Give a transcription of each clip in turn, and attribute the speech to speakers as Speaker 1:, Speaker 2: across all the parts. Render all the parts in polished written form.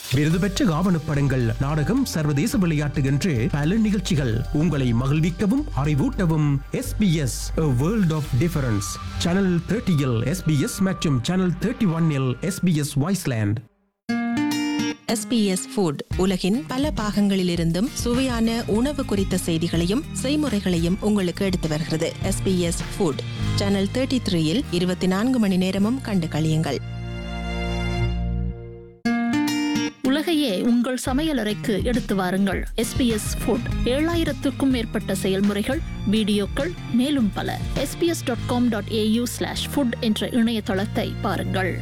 Speaker 1: விருது பெற்ற ஆவணப்படங்கள், நாடகம், சர்வதேச விளையாட்டு என்று பல நிகழ்ச்சிகள் உங்களை மகிழ்விக்கவும் அறிவூட்டவும். SBS A World of Difference. Channel 30 SBS மற்றும் channel 31 SBS Viceland.
Speaker 2: SBS Food உலகின் பல பாகங்களிலிருந்தும் சுவையான உணவு குறித்த செய்திகளையும் செய்முறைகளையும் உங்களுக்கு எடுத்து வருகிறது. SBS Food சேனல் 33 24 மணி நேரமும் கண்டு களியுங்கள்.
Speaker 3: உலகையே உங்கள் சமையலறைக்கு எடுத்து வாருங்கள். SBS Food 7000க்கும் மேற்பட்ட செயல்முறைகள், வீடியோக்கள், மேலும் பல. sbs.com.au/food என்ற இணையதளத்தை பாருங்கள்.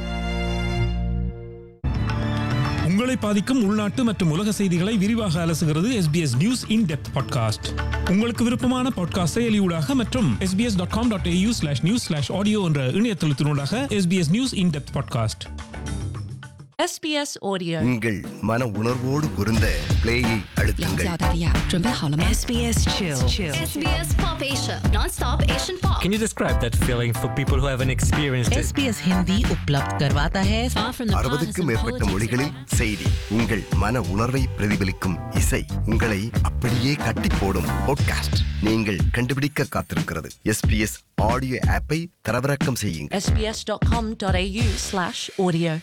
Speaker 4: உங்களை பாதிக்கும் உள்நாட்டு மற்றும் உலக செய்திகளை விரிவாக அலசுகிறது SBS News In-Depth பாட்காஸ்ட். உங்களுக்கு விருப்பமான பாட்காஸ்ட் செயலியூடாக மற்றும் sbs.com.au/news/audio என்ற இணையதளத்தினூடாக SBS News In-Depth podcast.
Speaker 5: SBS Audio.
Speaker 6: உங்கள் மன உணர்வோடு பொருந்த பிளேயை அழுத்துங்கள்.
Speaker 5: SBS Chill.
Speaker 7: SBS Pop Asia, non-stop Asian pop.
Speaker 8: Can you describe that feeling for people who haven't experienced it?
Speaker 5: SBS Hindi उपलब्ध करवाता है.
Speaker 6: 60க்கும் மேற்பட்ட மொழிகளில் செய்தி, உங்கள் மன உணர்வை பிரதிபலிக்கும் இசை, உங்களை அப்படியே கட்டி போடும் பாட்காஸ்ட் நீங்கள் கண்டுபிடிக்க காத்திருக்கிறது. SBS ஆடியோ ஆப்பை தரவிறக்கம் செய்யுங்கள்.
Speaker 5: sbs.com.au/audio.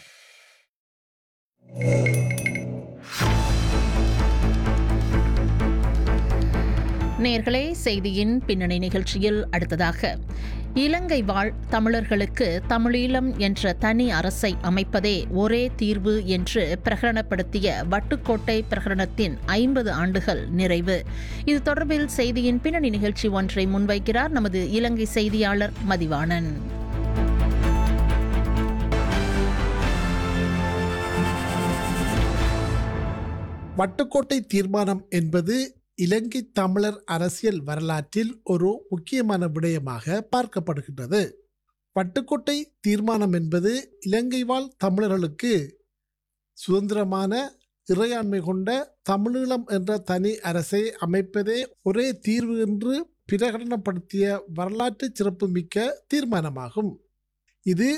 Speaker 3: நேயர்களே, செய்தியின் பின்னணி நிகழ்ச்சியில் அடுத்ததாக, இலங்கை வாழ் தமிழர்களுக்கு தமிழீழம் என்ற தனி அரசை அமைப்பதே ஒரே தீர்வு என்று பிரகடனப்படுத்திய வட்டுக்கோட்டை பிரகடனத்தின் 50 ஆண்டுகள் நிறைவு. இது தொடர்பில் செய்தியின் பின்னணி நிகழ்ச்சி ஒன்றை முன்வைக்கிறார் நமது இலங்கை செய்தியாளர் மதிவாணன்.
Speaker 9: வட்டுக்கோட்டை தீர்மானம் என்பது இலங்கை தமிழர் அரசியல் வரலாற்றில் ஒரு முக்கியமான விடயமாக பார்க்கப்படுகின்றது. வட்டுக்கோட்டை தீர்மானம் என்பது இலங்கை வாழ் தமிழர்களுக்கு சுதந்திரமான இறையாண்மை கொண்ட தமிழீழம் என்ற தனி அரசை அமைப்பதே ஒரே தீர்வு என்று பிரகடனப்படுத்திய வரலாற்று சிறப்புமிக்க தீர்மானமாகும். இது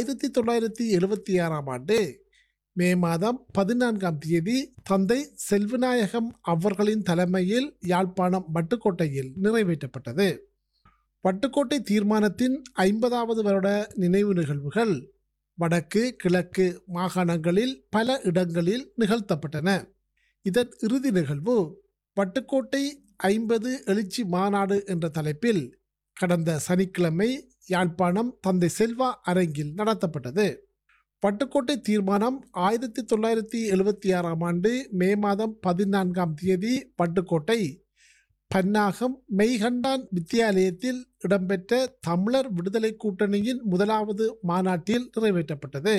Speaker 9: 1976 ஆண்டு மே மாதம் 14ஆம் தேதி தந்தை செல்வநாயகம் அவர்களின் தலைமையில் யாழ்ப்பாணம் வட்டுக்கோட்டையில் நிறைவேற்றப்பட்டது. வட்டுக்கோட்டை தீர்மானத்தின் 50வது வருட நினைவு நிகழ்வுகள் வடக்கு கிழக்கு மாகாணங்களில் பல இடங்களில் நிகழ்த்தப்பட்டன. இதன் இறுதி நிகழ்வு வட்டுக்கோட்டை 50 எழுச்சி மாநாடு என்ற தலைப்பில் கடந்த சனிக்கிழமை யாழ்ப்பாணம் தந்தை செல்வா அரங்கில் நடத்தப்பட்டது. வட்டுக்கோட்டை தீர்மானம் 1976ஆம் ஆண்டு மே மாதம் 14ஆம் தேதி வட்டுக்கோட்டை பன்னாகம் மெய்கண்டான் வித்தியாலயத்தில் இடம்பெற்ற தமிழர் விடுதலை கூட்டணியின் முதலாவது மாநாட்டில் நிறைவேற்றப்பட்டது.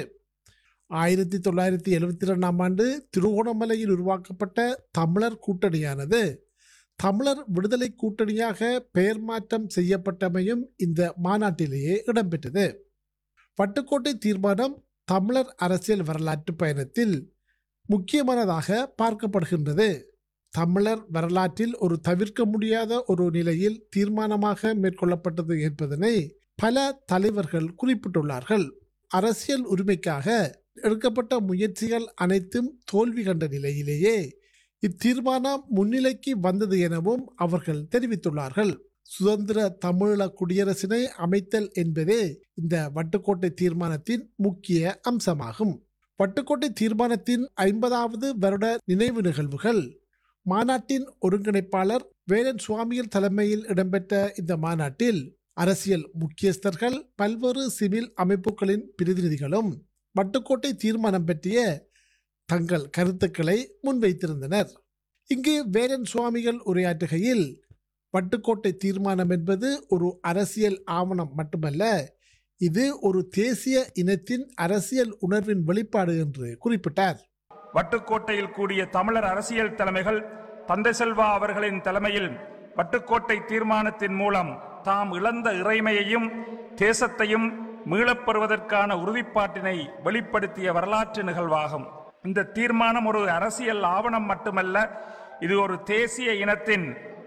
Speaker 9: 1972ஆம் ஆண்டு திருகோணமலையில் உருவாக்கப்பட்ட தமிழர் கூட்டணியானது தமிழர் விடுதலை கூட்டணியாக பெயர் மாற்றம் செய்யப்பட்டமையும் இந்த மாநாட்டிலேயே இடம்பெற்றது. வட்டுக்கோட்டை தீர்மானம் தமிழர் அரசியல் வரலாற்று பயணத்தில் முக்கியமானதாக பார்க்கப்படுகின்றது. தமிழர் வரலாற்றில் ஒரு தவிர்க்க முடியாத ஒரு நிலையில் தீர்மானமாக மேற்கொள்ளப்பட்டது என்பதனை பல தலைவர்கள் குறிப்பிட்டுள்ளார்கள். அரசியல் உரிமைக்காக எடுக்கப்பட்ட முயற்சிகள் அனைத்தும் தோல்வி கண்ட நிலையிலேயே இத்தீர்மானம் முன்னிலைக்கு வந்தது எனவும் அவர்கள் தெரிவித்துள்ளார்கள். சுதந்திர தமிழீழ குடியரசினை அமைத்தல் என்பதே இந்த வட்டுக்கோட்டை தீர்மானத்தின் முக்கிய அம்சமாகும். வட்டுக்கோட்டை தீர்மானத்தின் 50வது வருட நினைவு நிகழ்வுகள் மாநாட்டின் ஒருங்கிணைப்பாளர் வேலன் சுவாமிகள் தலைமையில் இடம்பெற்ற இந்த மாநாட்டில் அரசியல் முக்கியஸ்தர்கள், பல்வேறு சிவில் அமைப்புகளின் பிரதிநிதிகளும் வட்டுக்கோட்டை தீர்மானம் பற்றிய தங்கள் கருத்துக்களை முன்வைத்திருந்தனர். இங்கு வேலன் சுவாமிகள் உரையாற்றுகையில், வட்டுக்கோட்டை தீர்மானம் என்பது ஒரு அரசியல் ஆவணம் மட்டுமல்ல, இது ஒரு தேசிய இனத்தின் அரசியல் உணர்வின் வெளிப்பாடு என்று குறிப்பிட்டார்.
Speaker 10: வட்டுக்கோட்டையில் கூடிய தமிழர் அரசியல் தலைமைகள் தந்தை செல்வா அவர்களின் தலைமையில் வட்டுக்கோட்டை தீர்மானத்தின் மூலம் தாம் இழந்த இறைமையையும் தேசத்தையும் மீளப்பெறுவதற்கான உறுதிப்பாட்டினை வெளிப்படுத்திய வரலாற்று நிகழ்வாகும். இந்த தீர்மானம் ஒரு அரசியல் ஆவணம் மட்டுமல்ல, இது ஒரு தேசிய இனத்தின்